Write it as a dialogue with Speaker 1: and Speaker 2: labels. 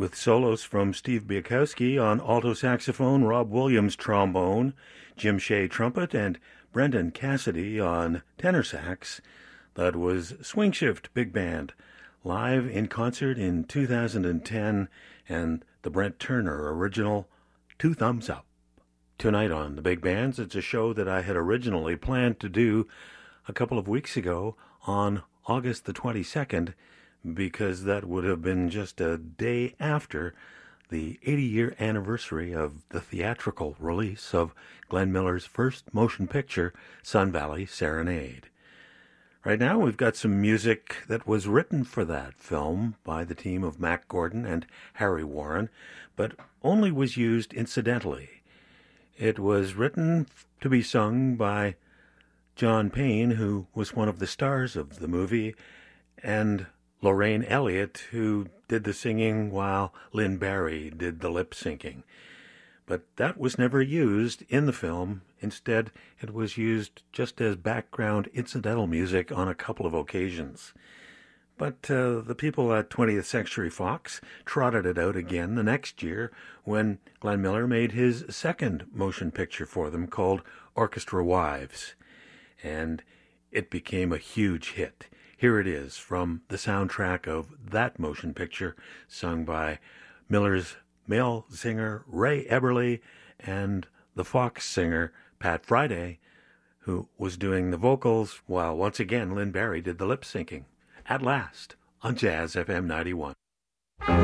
Speaker 1: with solos from Steve Biakowski on alto saxophone, Rob Williams trombone, Jim Shea trumpet, and Brendan Cassidy on tenor sax. That was Swing Shift Big Band, live in concert in 2010, and the Brent Turner original, Two Thumbs Up. Tonight on The Big Bands, it's a show that I had originally planned to do a couple of weeks ago on August the 22nd, because that would have been just a day after the 80-year anniversary of the theatrical release of Glenn Miller's first motion picture, Sun Valley Serenade. Right now we've got some music that was written for that film by the team of Mac Gordon and Harry Warren, but only was used incidentally. It was written to be sung by John Payne, who was one of the stars of the movie, and Lorraine Elliott, who did the singing while Lynn Barry did the lip-syncing. But that was never used in the film. Instead, it was used just as background incidental music on a couple of occasions. But the people at 20th Century Fox trotted it out again the next year when Glenn Miller made his second motion picture for them called Orchestra Wives. And it became a huge hit. Here it is from the soundtrack of that motion picture, sung by Miller's male singer Ray Eberly and the Fox singer Pat Friday, who was doing the vocals while once again Lynn Barry did the lip-syncing. At last, on Jazz FM 91.